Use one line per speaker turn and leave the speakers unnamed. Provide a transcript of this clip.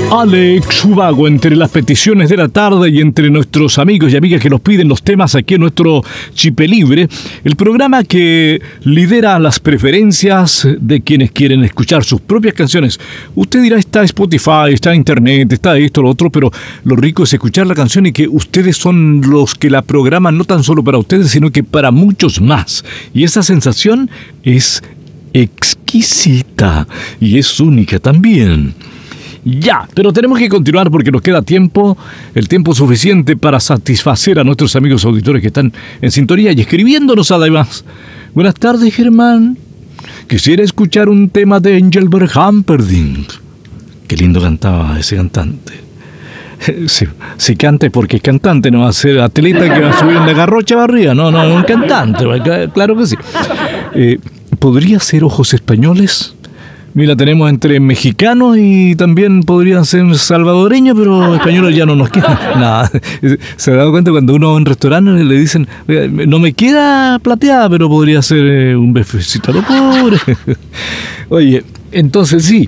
Alex Ubago, entre las peticiones de la tarde y entre nuestros amigos y amigas que nos piden los temas aquí en nuestro Chipe Libre, el programa que lidera las preferencias de quienes quieren escuchar sus propias canciones. Usted dirá, está Spotify, está Internet, está esto, lo otro, pero lo rico es escuchar la canción y que ustedes son los que la programan, no tan solo para ustedes, sino que para muchos más. Y esa sensación es exquisita y es única también. Ya, pero tenemos que continuar porque nos queda tiempo, el tiempo suficiente para satisfacer a nuestros amigos auditores que están en sintonía y escribiéndonos además. Buenas tardes, Germán. Quisiera escuchar un tema de Engelbert Humperdinck. Qué lindo cantaba ese cantante. Si cante porque es cantante, no va a ser atleta que va a subir en la garrocha barriga. No, un cantante, claro que sí. ¿Podría ser Ojos Españoles? Mira, tenemos entre mexicanos y también podrían ser salvadoreños, pero españoles ya no nos quedan. Nada. Se ha dado cuenta cuando uno va a un restaurante le dicen, no me queda plateada, pero podría ser un befecito a lo pobre. Oye, entonces sí,